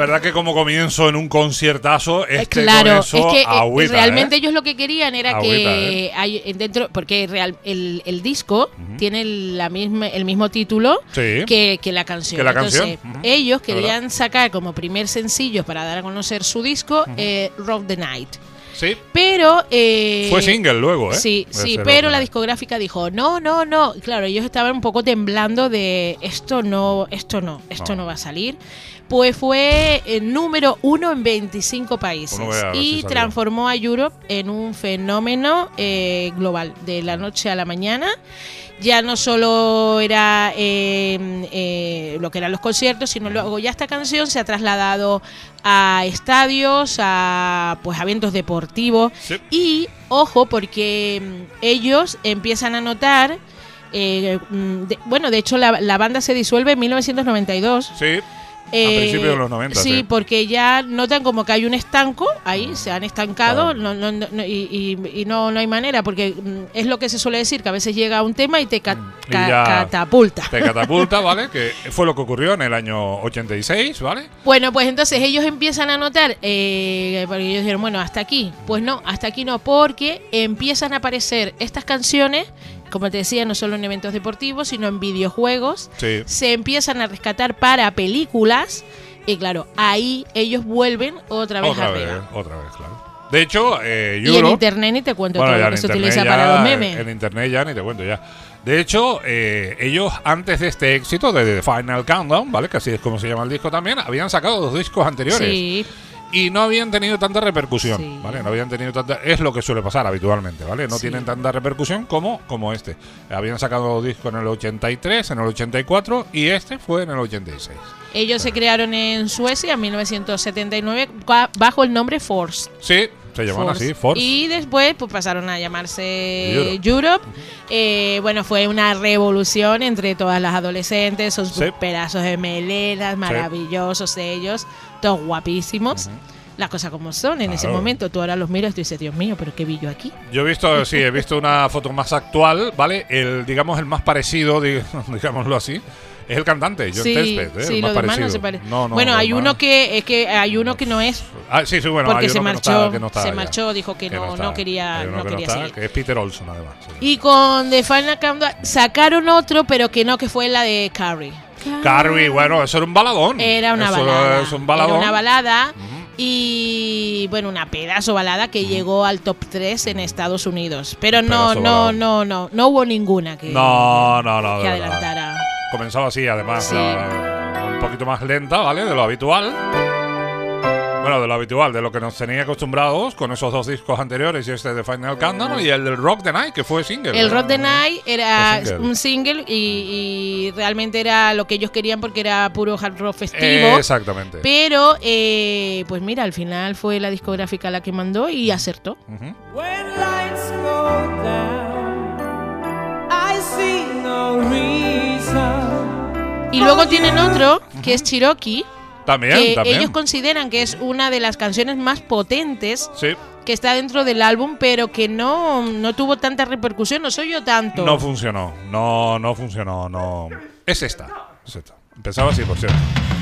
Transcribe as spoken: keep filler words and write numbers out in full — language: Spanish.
verdad que como comienzo en un conciertazo, este claro, con eso es que agüita, realmente ¿eh? ellos lo que querían era Agüita, que ¿eh? hay dentro, porque real, el, el disco uh-huh. tiene la misma, el mismo título sí. que, que la canción. Que la Entonces, canción. Uh-huh. ellos querían sacar como primer sencillo para dar a conocer su disco, uh-huh. eh, Rock the Night. Sí. Pero eh, fue single luego, ¿eh? Sí, sí, pero la discográfica dijo, no, no, no. Claro, ellos estaban un poco temblando de esto no, esto no, esto no, no va a salir. Pues fue el número uno en veinticinco países pues no y si transformó a Europe en un fenómeno eh, global de la noche a la mañana. Ya no solo era eh, eh, lo que eran los conciertos, sino luego ya esta canción se ha trasladado a estadios, a pues a eventos deportivos. Sí. Y ojo, porque ellos empiezan a notar, eh, de, bueno, de hecho la, la banda se disuelve en mil novecientos noventa y dos. Sí. Eh, a principios de los noventa. Sí, sí, porque ya notan como que hay un estanco ahí, se han estancado. Claro. no, no, no, y, y, y no, no hay manera, porque es lo que se suele decir, que a veces llega un tema y te ca y ca catapulta. Te catapulta, ¿vale? Que fue lo que ocurrió en el año ochenta y seis, ¿vale? Bueno, pues entonces ellos empiezan a notar, eh, porque ellos dijeron, bueno, hasta aquí. Pues no, hasta aquí no, porque empiezan a aparecer estas canciones, como te decía, no solo en eventos deportivos, sino en videojuegos. Sí. Se empiezan a rescatar para películas. Y claro, ahí ellos vuelven otra vez otra arriba. Vez, otra vez, claro. De hecho, eh, Europe, y en internet ni te cuento bueno, todo lo que se utiliza ya, para los memes. En, en internet ya ni te cuento ya. De hecho, eh, ellos antes de este éxito, de The Final Countdown, ¿vale? Que así es como se llama el disco también, habían sacado dos discos anteriores. Sí. Y no habían tenido tanta repercusión, sí. ¿vale? No habían tenido tanta... Es lo que suele pasar habitualmente, ¿vale? No sí. tienen tanta repercusión como, como este. Habían sacado disco en el ochenta y tres, en el ochenta y cuatro y este fue en el ochenta y seis. Ellos bueno. se crearon en Suecia en mil novecientos setenta y nueve bajo el nombre Force. Sí, se llaman Force. así, Force. Y después pues pasaron a llamarse Europe. Europe. Uh-huh. eh, bueno, fue una revolución entre todas las adolescentes, sus sí. pedazos de melenas, maravillosos sí. ellos, todos guapísimos. Uh-huh. Las cosas como son en claro. ese momento. Tú ahora los miras y tú dices, Dios mío, ¿pero qué vi yo aquí? Yo he visto, sí, he visto una foto más actual, ¿vale? El, digamos, el más parecido, digámoslo así, es el cantante, John sí, Thespet, ¿eh? Sí, el más lo demás no se parece. No, no, bueno, hay demás. uno que es que hay uno que no es. Ah, sí, sí, bueno, porque hay uno se marchó, que no está, que no está se ya. marchó, dijo que, que no, no, no quería, no que quería no está, seguir. Que es Peter Olson, además. Sí. Y con The Final Countdown sacaron otro, pero que no, que fue la de Carrie. Carrie, bueno, eso era un baladón. Era una eso balada. Es un baladón. Era una balada. Uh-huh. Y bueno, una pedazo balada que uh-huh. llegó al top tres en Estados Unidos. Pero no, no, no, no, no hubo ninguna que, no, no, no, que adelantara. Comenzaba así, además, sí. la, un poquito más lenta, ¿vale? De lo habitual. Bueno, de lo habitual, de lo que nos tenía acostumbrados con esos dos discos anteriores y este de Final Countdown y el del Rock the Night, que fue single. El Rock the Night era single. un single y, y realmente era lo que ellos querían porque era puro hard rock festivo. Eh, exactamente. Pero, eh, pues mira, al final fue la discográfica la que mandó y acertó. Uh-huh. When lights go down, I see no reason. Y luego tienen otro, que es Cherokee. También, que también. ellos consideran que es una de las canciones más potentes sí. que está dentro del álbum, pero que no, no tuvo tanta repercusión, no soy yo tanto. No funcionó, no, no funcionó, no. Es esta, es esta. Empezaba así, por cierto.